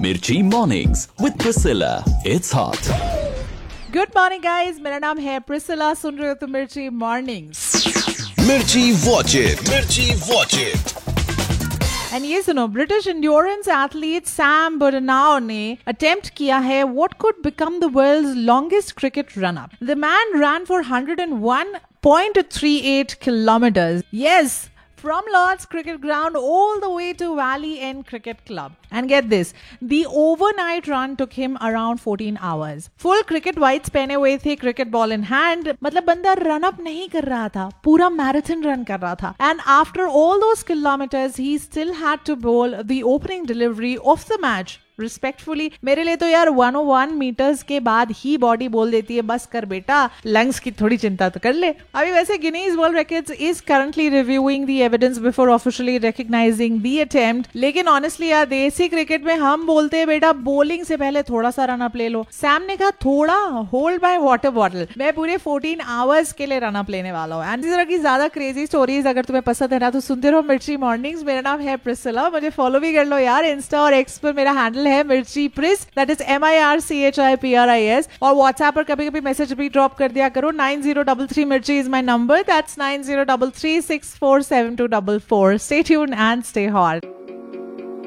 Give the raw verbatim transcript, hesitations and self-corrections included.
Mirchi Mornings with Priscilla. It's hot. Good morning guys, मेरा नाम है प्रिसिला, सुन रहे हो तो मिर्ची मॉर्निंग्स। मिर्ची वॉच इट, मिर्ची वॉच इट। एंड ये सुनो, ब्रिटिश इंड्योरेंस एथलीट सैम बर्नाओ ने अटेम्प्ट किया है what could become the world's longest cricket run up. The man run for one hundred one point three eight kilometers. Yes, from Lord's Cricket Ground all the way to Valley End Cricket Club. And get this, the overnight run took him around fourteen hours. Full cricket whites पहने हुए थे, cricket ball in hand. मतलब बंदा run up नहीं कर रहा था, पूरा मैराथन रन कर रहा था. And after all those kilometers, he still had to bowl the opening delivery of the match. Respectfully मेरे लिए तो यार one oh one मीटर्स के बाद ही बॉडी बोल देती है बस कर बेटा, लंग्स की थोड़ी चिंता तो कर ले। अभी वैसे Guinness world records is currently reviewing the evidence before officially recognising the attempt. लेकिन ऑनेस्टली यार देसी क्रिकेट में हम बोलते हैं बेटा बॉलिंग से पहले थोड़ा सा रन अप ले लो। सैम ने कहा थोड़ा होल्ड बाय वाटर बॉटल, मैं पूरे फोर्टीन आवर्स के लिए रन अप लेने वाला हूँ। एंड इस तरह की ज्यादा क्रेजी स्टोरीज अगर तुम्हें पसंद है ना तो सुनते रहो मिर्ची मॉर्निंग्स। मेरा नाम है प्रिसिला, मुझे फॉलो भी कर लो यार, इंस्टा और एक्स पर मेरा हैंडल है मिर्ची प्रिस, that is M I R C H I P R I S. और व्हाट्सएप पर कभी कभी मैसेज भी ड्रॉप कर दिया करो। नाइन जीरो थ्री थ्री मिर्ची is my number, that's nine zero three three six four seven to four four. Stay tuned and stay hot.